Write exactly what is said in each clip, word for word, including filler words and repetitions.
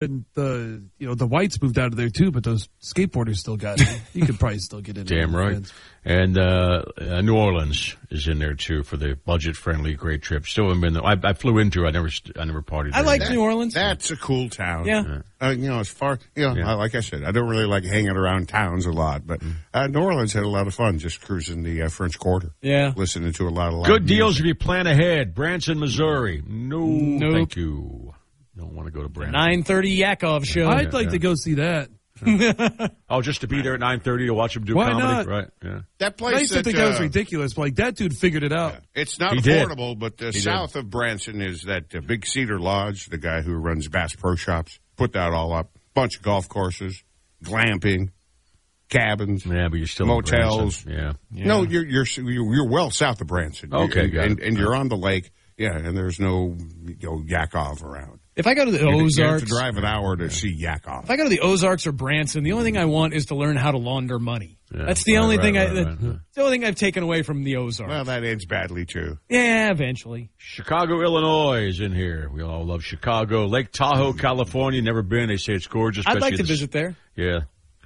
And the you know the whites moved out of there too, but those skateboarders still got it. You could probably still get in. Damn right. Fans. And uh, uh, New Orleans is in there too for the budget-friendly great trip. Still haven't been there. I, I flew into. I never. I never partied. I like that, New Orleans. That's a cool town. Yeah. Uh, you know, as far you know, Yeah. like I said, I don't really like hanging around towns a lot, but uh, New Orleans had a lot of fun just cruising the uh, French Quarter. Yeah. Listening to a lot of loud Good deals music. if you plan ahead. Branson, Missouri. No, Nope. thank you. Don't want to go to Branson. nine thirty Yakov show. I'd like yeah. to go see that. Oh, just to be there at nine thirty to watch him do Why comedy? not? Right, yeah. That I place used to that, think that was uh, ridiculous, but like that dude figured it out. It's not He did. affordable, but uh, He south of Branson is that uh, Big Cedar Lodge, the guy who runs Bass Pro Shops, put that all up. Bunch of golf courses, glamping, cabins, Yeah, but you're still in motels. Branson. Yeah. Yeah. No, you're, you're you're you're well south of Branson. Okay, and, got and, it. and you're on the lake. Yeah, and there's no you know, Yakov around. If I go to the You, you have Ozarks, to drive an hour to see Yakov. if I go to the Ozarks or Branson, the only thing I want is to learn how to launder money. Yeah, That's the right, only right, thing right, I. right, That's right. the only thing I've taken away from the Ozarks. Well, that ends badly too. yeah, eventually. Chicago, Illinois is in here. We all love Chicago. Lake Tahoe, California. Never been. They say it's gorgeous. I'd like especially to the- visit there. Yeah.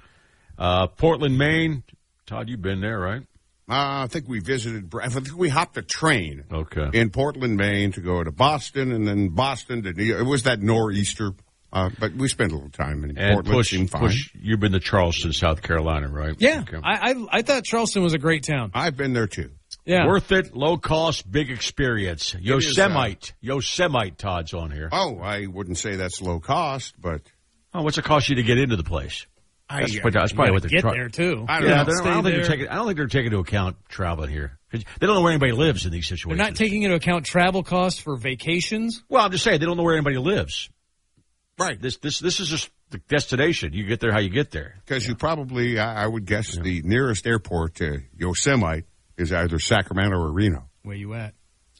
Uh, Portland, Maine. Todd, you've been there, right? Uh, I think we visited. I think we hopped a train Okay. in Portland, Maine, to go to Boston, and then Boston to New York. It was that nor'easter, uh, but we spent a little time in And Portland. push, Seemed fine. push. You've been to Charleston, South Carolina, right? Yeah, Okay. I, I I thought Charleston was a great town. I've been there too. Yeah, Worth it, low cost, big experience. is, Yosemite. Yosemite, Todd's on here. Oh, I wouldn't say that's low cost, but Oh, what's it cost you to get into the place? I, That's, but that's probably what they're get trying. there too. I don't Yeah, know. they're- I Stay don't think there. they're taking. I don't think they're taking into account traveling here. 'Cause they don't know where anybody lives in these They're situations. not taking into account travel costs for vacations. Well, I'm just saying they don't know where anybody lives. Right. This this this is just the destination. You get there how you get there. Because you probably, I, I would guess, the nearest airport to Yosemite is either Sacramento or Reno. Where you at?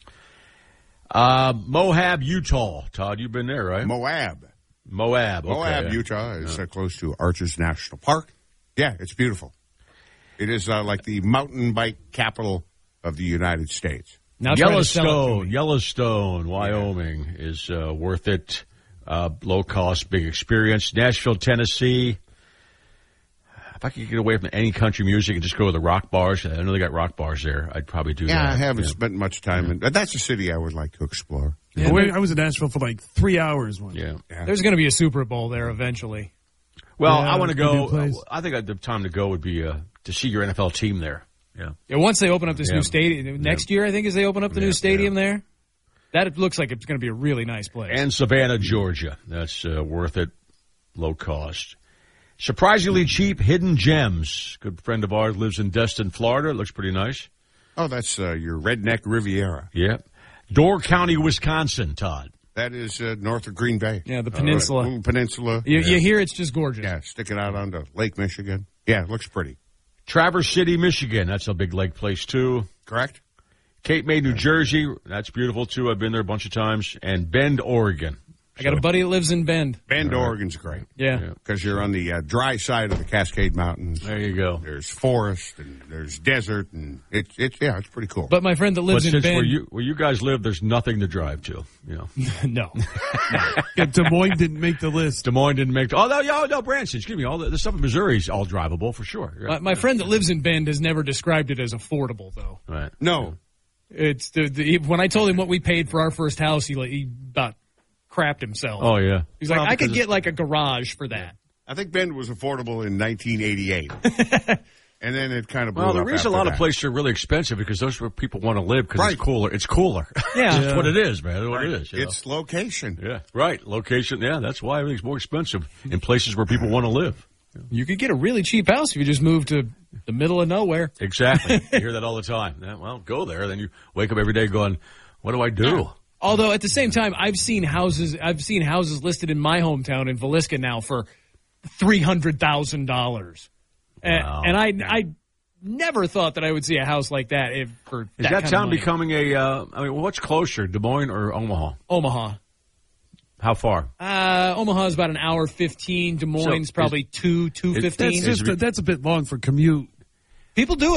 Uh, Moab, Utah. Todd, you've been there, right? Moab. Moab. Okay. Moab, Utah is uh, close to Arches National Park. Yeah, it's beautiful. It is uh, like the mountain bike capital of the United States. Now try to sell it to Yellowstone, me. Yellowstone, Wyoming is uh, worth it. Uh, low cost, big experience. Nashville, Tennessee. If I could get away from any country music and just go to the rock bars, I know they got rock bars there. I'd probably do Yeah, that. I haven't Yeah. spent much time in. That's a city I would like to explore. Yeah, I was in Nashville for like three hours once. Yeah. Yeah. There's going to be a Super Bowl there eventually. Well, Yeah, I want to it's a good go. place. I think the time to go would be uh, to see your N F L team there. Yeah. Yeah, once they open up this Yeah. new stadium next year, I think as they open up the Yeah, new stadium there, that it looks like it's going to be a really nice place. And Savannah, Georgia. That's uh, worth it. Low cost. Surprisingly cheap hidden gems. Good friend of ours lives in Destin, Florida. It looks pretty nice. Oh, that's uh, your redneck Riviera. Yeah. Door County, Wisconsin, Todd. That is uh, north of Green Bay. Yeah, the peninsula. Uh, little peninsula. you, yeah. you hear it's just gorgeous. Yeah, sticking out onto Lake Michigan. Yeah, it looks pretty. Traverse City, Michigan. That's a big lake place, too. Correct? Cape May, New Jersey. That's beautiful, too. I've been there a bunch of times. And Bend, Oregon. I got a buddy that lives in Bend. Bend, Oregon's great. Yeah. Because you're on the uh, dry side of the Cascade Mountains. There you go. There's forest and there's desert, and it's it's yeah, it's pretty cool. But my friend that But lives in since Bend, where you, where you guys live, there's nothing to drive to. You know, no. Yeah, Des Moines didn't make the list. Des Moines didn't make. Oh no, no, no, Branson. Excuse me. All the, the stuff in Missouri is all drivable for sure. Yeah. My, my friend that lives in Bend has never described it as affordable, though. Right. no, It's the, the when I told him what we paid for our first house, he like, he about crapped himself. Oh yeah. He's like, Well, I could because get like a garage for that. I think Bend was affordable in nineteen eighty-eight, and then it kind of blew Well, the up reason a after lot that. of places are really expensive because those are where people want to live because Right. it's cooler. It's cooler. Yeah. That's what it is, man. That's what it is. you It's location. know? Yeah. Right. Location. Yeah. That's why everything's more expensive in places where people want to live. You could get a really cheap house if you just moved to the middle of nowhere. Exactly. You hear that all the time. Yeah, well, go there. Then you wake up every day going, what do I do? Although at the same time, I've seen houses. I've seen houses listed in my hometown in Villisca now for three hundred thousand dollars, Wow. and I I never thought that I would see a house like that if, for Is that, that, kind of town money. becoming a, uh, I mean, what's closer, Des Moines or Omaha? Omaha? How far? Uh, Omaha is about an hour fifteen. Des Moines So, probably two two it- fifteen. That's just a, that's a bit long for commute. People do it.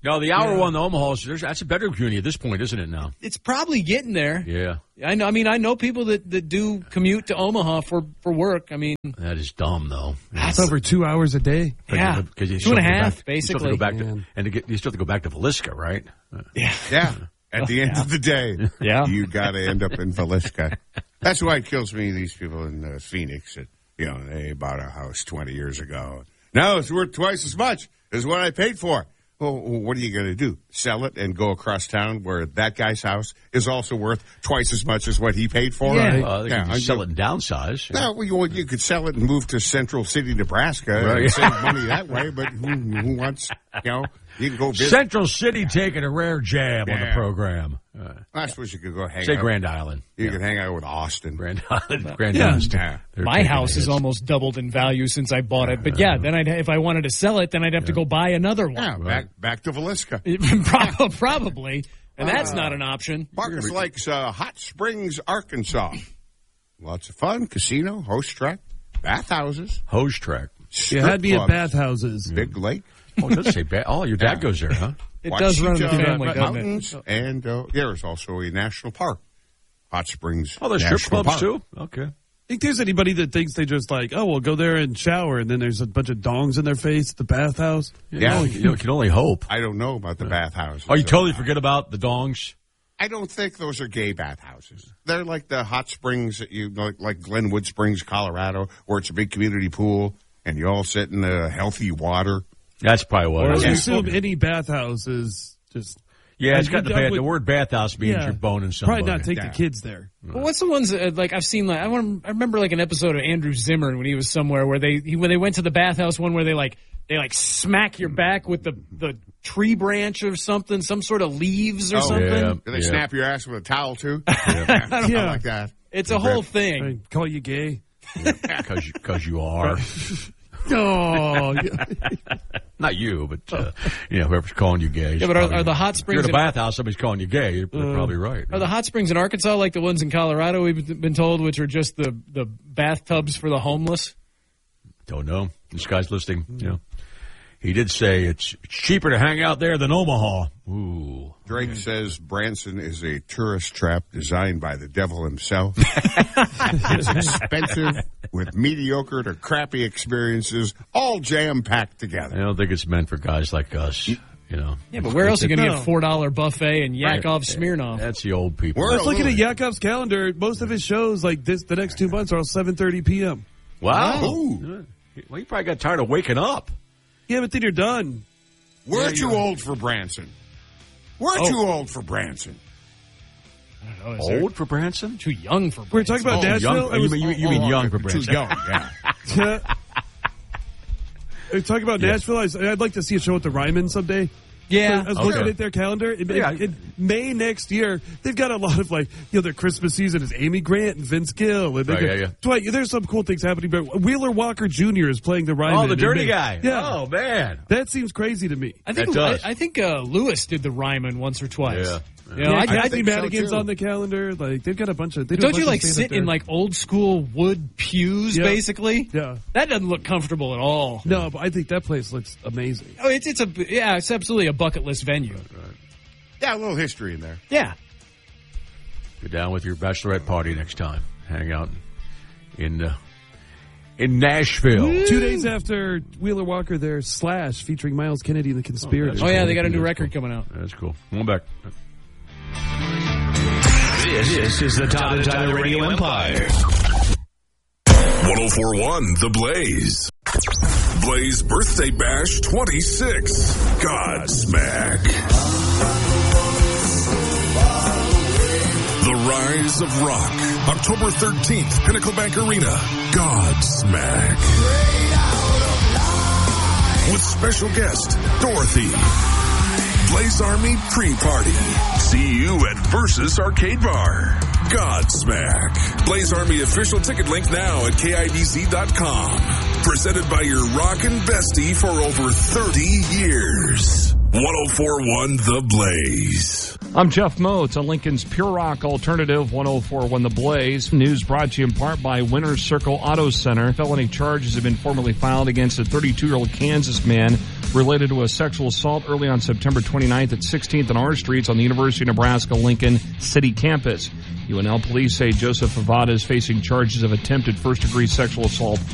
No, the hour one, the Omaha, there's, that's a better community at this point, isn't it now? It's probably getting there. Yeah. I know. I mean, I know people that, that do commute to Omaha for, for work. I mean, That is dumb, though. It's over two hours a day. yeah, Because you two and a still have to go half, back- you still have to basically. go back to, Man. and to get, you still have to go back to Villisca, right? Yeah. At the end of the day, Yeah. you got to end up in Villisca. That's why it kills me, these people in uh, Phoenix that, you know, they bought a house twenty years ago. Now it's worth twice as much as what I paid for. Well, what are you going to do? Sell it and go across town where that guy's house is also worth twice as much as what he paid for? Yeah. Uh, they Yeah, can I- sell it and downsize. No, well, you, you could sell it and move to Central City, Nebraska, Right. and save money that way. But who, who wants, you know, you can go visit. Central City taking a rare jab on the Yeah. program. Uh, I suppose you could go hang say out. Grand Island. You could hang out with Austin. Grand Island. Grand Yeah. Island. Yeah. They're my taking house the has hits. almost doubled in value since I bought it. But yeah, then I'd if I wanted to sell it, then I'd have to go buy another Yeah, one. back back to Villisca. Prob- Probably, and that's not an option. Marcus likes uh, Hot Springs, Arkansas. Lots of fun, casino, host track, bathhouses, Hose track. You strip had me at clubs, bathhouses. Big lake. Oh, it does say ba- Oh, your dad Yeah. goes there, huh? It does run in the Waukeeta family, doesn't it? Mountains, and uh, there's also a national park, Hot Springs. Oh, there's strip National clubs, Park. too? Okay. Think there's anybody that thinks they just like, oh, we'll go there and shower, and then there's a bunch of dongs in their face at the bathhouse. Yeah. You, know, you can only hope. I don't know about the bathhouses. Oh, you So totally forget about the dongs? I don't think those are gay bathhouses. They're like the hot springs that you like, like Glenwood Springs, Colorado, where it's a big community pool and you all sit in the healthy water. That's probably what I it would is. assume any bathhouse is just Yeah, it's Like, got the, you're done bad, with- the word bathhouse means you're boning somebody. Probably not take Yeah. the kids there. But what's the ones that, like I've seen? Like I want, I remember like an episode of Andrew Zimmern when he was somewhere where they he, when they went to the bathhouse one where they like they like smack your back with the the tree branch or something, some sort of leaves or Oh, something. yeah. Do they snap your ass with a towel too? Yeah. I Yeah. like that. It's a whole thing. I call you gay. Because you, 'cause you are. Oh, yeah. Not you, but, uh, you know, whoever's calling you gay. is Yeah, but are, probably- are the hot If springs you're in in, a bathhouse, somebody's calling you gay. You're Uh, probably right. are the hot springs in Arkansas like the ones in Colorado we've been told, which are just the the bathtubs for the homeless? Don't know. This guy's listening. You know, he did say it's cheaper to hang out there than Omaha. Ooh. Drake says Branson is a tourist trap designed by the devil himself. It's expensive with mediocre to crappy experiences all jam-packed I together. don't think it's meant for guys like us. You know. Yeah, but where else are you going to No. get four dollar buffet and Right. Yakov Smirnoff? That's the old people. We're I was a looking at little- Yakov's calendar. Most of his shows, like this, the next two months, are all seven thirty p.m. Wow. Ooh. Well, you probably got tired of waking up. Yeah, but then you're done. We're Yeah, too you're- old for Branson. We're Oh. too old for Branson. I don't know, is there- Old for Branson? too young for. We're talking about Oh, Nashville. young- It was- you mean- you mean Oh, young oh, for too Branson. young, yeah. Yeah. We're talking about Nashville. I was- I'd like to see a show at the Ryman someday. Yeah, I was Okay. looking at their calendar. In, in- Yeah. in May next year, they've got a lot of like, you know, their Christmas season is Amy Grant and Vince Gill. And they Right, got- yeah, yeah. Dwight, there's some cool things happening, but Wheeler Walker Junior is playing the Ryman. Oh, the in dirty May. guy. Yeah. Oh, man. That seems crazy to me. I think That does. I, I think uh, Lewis did the Ryman once or twice. Yeah. You know, Yeah, I, I Kathy think. so, Madigan's too. on the calendar. Like they've got a bunch of. They do a Don't you bunch like of stand-up sit in there. like old school wood pews, Yeah. basically? Yeah. That doesn't look comfortable at all. No, but I think that place looks amazing. Oh, it's it's a yeah, it's absolutely a bucket list venue. Yeah, a little history in there. Yeah. Go down with your bachelorette party next time. Hang out in uh, in Nashville. Two days after Wheeler Walker, there Slash featuring Miles Kennedy and the Conspirators. Oh yeah, cool. they got a new That's record cool. coming out. That's cool. Come back. This, this is the Todd and Tyler Radio Empire. one oh four point one The Blaze. Blaze Birthday Bash twenty-six. Godsmack. The Rise of Rock. October thirteenth, Pinnacle Bank Arena. Godsmack. With special guest, Dorothy. Blaze Army pre-party. See you at Versus Arcade Bar. Godsmack. Blaze Army official ticket link now at K I D Z dot com. Presented by your rockin' bestie for over thirty years. one oh four point one The Blaze. I'm Jeff Moe. On Lincoln's Pure Rock Alternative one oh four point one The Blaze. News brought to you in part by Winner's Circle Auto Center. Felony charges have been formally filed against a thirty-two-year-old Kansas man related to a sexual assault early on September twenty-ninth at sixteenth and R Streets on the University of Nebraska-Lincoln City campus. U N L police say Joseph Favada is facing charges of attempted first-degree sexual assault